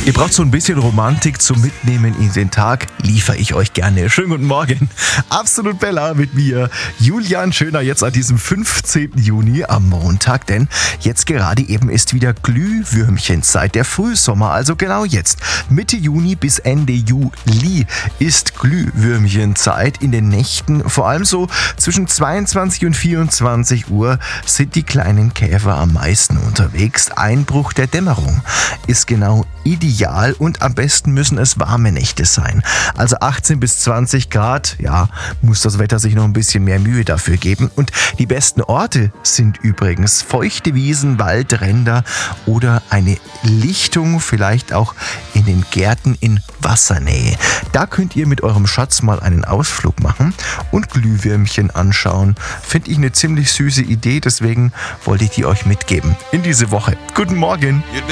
Ihr braucht so ein bisschen Romantik zum Mitnehmen in den Tag, liefere ich euch gerne. Schönen guten Morgen. Absolut Bella mit mir, Julian Schöner, jetzt an diesem 15. Juni am Montag, denn jetzt gerade eben ist wieder Glühwürmchenzeit, der Frühsommer, also genau jetzt. Mitte Juni bis Ende Juli ist Glühwürmchenzeit. In den Nächten, vor allem so zwischen 22 und 24 Uhr, sind die kleinen Käfer am meisten unterwegs. Einbruch der Dämmerung ist genau ideal und am besten müssen es warme Nächte sein. Also 18 bis 20 Grad, ja, muss das Wetter sich noch ein bisschen mehr Mühe dafür geben. Und die besten Orte sind übrigens feuchte Wiesen, Waldränder oder eine Lichtung, vielleicht auch in den Gärten in Wassernähe. Da könnt ihr mit eurem Schatz mal einen Ausflug machen und Glühwürmchen anschauen. Finde ich eine ziemlich süße Idee, deswegen wollte ich die euch mitgeben in diese Woche. Guten Morgen!